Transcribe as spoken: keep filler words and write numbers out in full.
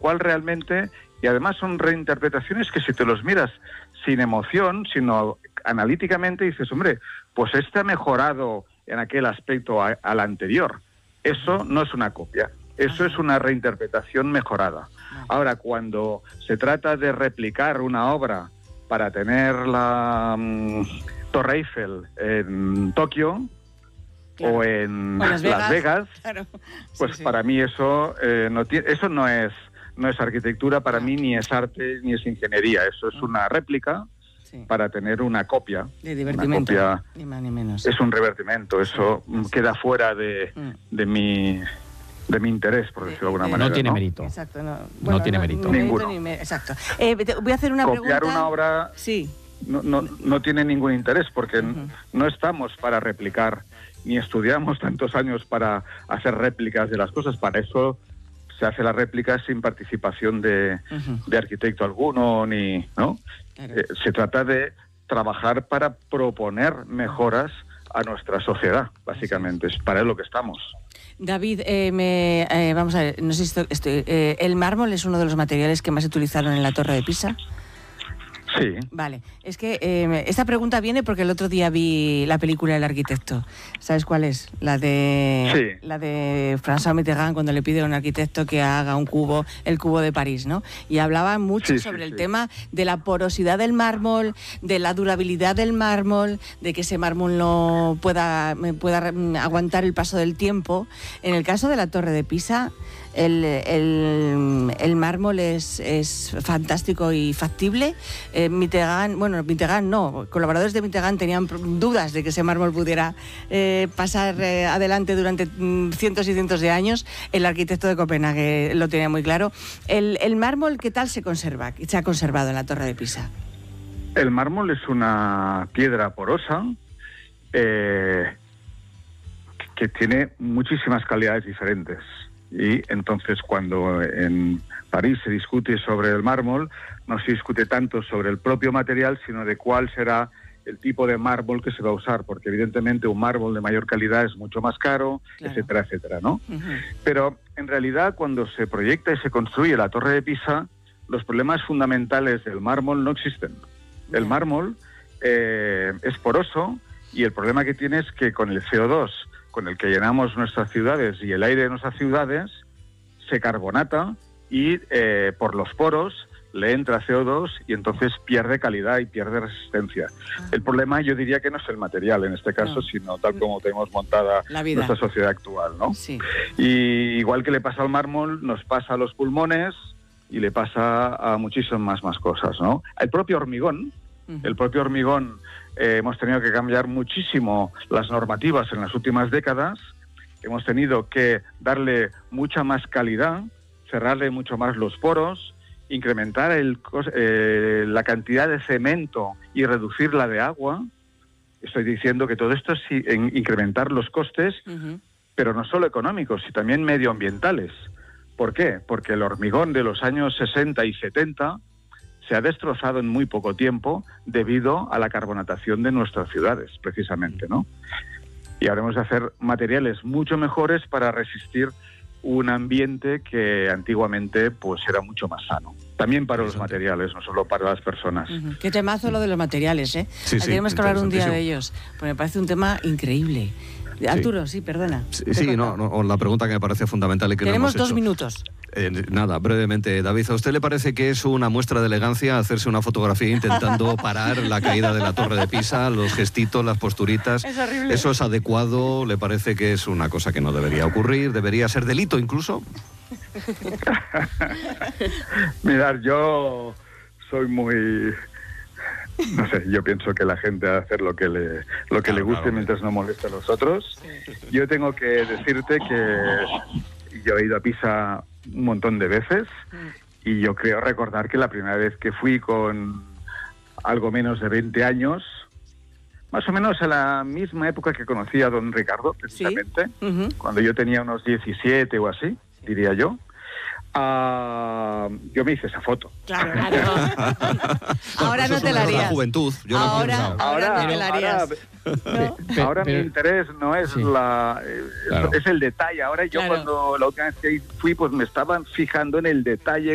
cual realmente, y además son reinterpretaciones que si te los miras sin emoción, sino analíticamente, dices, hombre, pues este ha mejorado en aquel aspecto a, al anterior. Eso no es una copia, eso es una reinterpretación mejorada. Ahora, cuando se trata de replicar una obra para tener la um, Torre Eiffel en Tokio, claro, o en Las Vegas, Las Vegas claro. Sí, pues sí. para mí eso eh, no tiene, eso no es no es arquitectura, para mí ni es arte ni es ingeniería, eso es una réplica, sí, para tener una copia. De divertimento, una copia, ni más ni menos. Es un revertimento, eso sí, queda fuera de, de mi de mi interés, por decirlo de alguna no manera. Tiene ¿no? mérito. Exacto, no, bueno, no tiene no, mérito. Ni Ninguno. Ni me, exacto. Eh, te, voy a hacer una Copiar pregunta. una obra sí. no, no, no tiene ningún interés, porque uh-huh. no estamos para replicar, ni estudiamos tantos años para hacer réplicas de las cosas. Para eso se hace la réplica sin participación de, uh-huh. de arquitecto alguno, ni no. Claro. Eh, se trata de trabajar para proponer mejoras a nuestra sociedad, básicamente. Es para lo que estamos. David, eh, me, eh, vamos a ver, no sé si esto, estoy, eh, ¿el mármol es uno de los materiales que más se utilizaron en la Torre de Pisa? Sí. Vale, es que eh, esta pregunta viene porque el otro día vi la película El arquitecto. ¿Sabes cuál es? La de sí. la de François Mitterrand, cuando le pide a un arquitecto que haga un cubo, el cubo de París, ¿no? Y hablaba mucho sí, sobre sí, el sí. tema de la porosidad del mármol, de la durabilidad del mármol, de que ese mármol no pueda, pueda aguantar el paso del tiempo. En el caso de la Torre de Pisa, El, el, el mármol es, es fantástico y factible. Eh, Mitterrand, bueno, Mitterrand no, colaboradores de Mitterrand tenían dudas de que ese mármol pudiera eh, pasar eh, adelante durante mm, cientos y cientos de años. El arquitecto de Copenhague lo tenía muy claro. El, el mármol, ¿qué tal se conserva? Se ha conservado en la Torre de Pisa. El mármol es una piedra porosa eh, que tiene muchísimas calidades diferentes. Y entonces cuando en París se discute sobre el mármol, no se discute tanto sobre el propio material, sino de cuál será el tipo de mármol que se va a usar, porque evidentemente un mármol de mayor calidad es mucho más caro, claro, etcétera, etcétera, ¿no? Uh-huh. Pero en realidad cuando se proyecta y se construye la Torre de Pisa, los problemas fundamentales del mármol no existen. Yeah. El mármol eh, es poroso y el problema que tiene es que con el C O dos con el que llenamos nuestras ciudades y el aire de nuestras ciudades, se carbonata y eh, por los poros le entra C O dos y entonces pierde calidad y pierde resistencia. Ah. El problema yo diría que no es el material en este caso, no, sino tal como tenemos montada nuestra sociedad actual, ¿no? Sí. Y igual que le pasa al mármol, nos pasa a los pulmones y le pasa a muchísimas más cosas, ¿no? El propio hormigón, uh-huh. el propio hormigón, Eh, hemos tenido que cambiar muchísimo las normativas en las últimas décadas, hemos tenido que darle mucha más calidad, cerrarle mucho más los poros, incrementar el, eh, la cantidad de cemento y reducirla de agua. Estoy diciendo que todo esto es en incrementar los costes, uh-huh. pero no solo económicos, sino también medioambientales. ¿Por qué? Porque el hormigón de los años sesenta y setenta se ha destrozado en muy poco tiempo debido a la carbonatación de nuestras ciudades, precisamente, ¿no? Y habremos de hacer materiales mucho mejores para resistir un ambiente que antiguamente pues era mucho más sano. También para los materiales, no solo para las personas. Uh-huh. Qué temazo lo de los materiales, ¿eh? Sí, sí, tenemos que hablar un día de ellos, porque me parece un tema increíble. Arturo, sí, sí perdona. Sí, sí no, no, la pregunta que me parece fundamental y que tenemos no hemos dos hecho. minutos. Eh, nada, brevemente, David, ¿a usted le parece que es una muestra de elegancia hacerse una fotografía intentando parar la caída de la Torre de Pisa, los gestitos, las posturitas? Es horrible. ¿Eso es adecuado? ¿Le parece que es una cosa que no debería ocurrir? ¿Debería ser delito incluso? Mirad, yo soy muy... No sé, yo pienso que la gente va a hacer lo que le lo que claro, le guste claro, mientras no moleste a los otros. Sí. Yo tengo que decirte que yo he ido a Pisa un montón de veces y yo creo recordar que la primera vez que fui con algo menos de veinte años, más o menos a la misma época que conocí a don Ricardo, precisamente, ¿sí? Uh-huh. Cuando yo tenía unos diecisiete o así, diría yo. Uh, yo me hice esa foto. Claro, claro. Ahora no te la harías. Juventud. Yo ahora, no ahora, ahora no te la harías. Ahora, ¿no? Pero, ahora pero, mi interés no es sí. la eh, claro. es el detalle. Ahora yo claro. cuando la última vez que fui, pues me estaban fijando en el detalle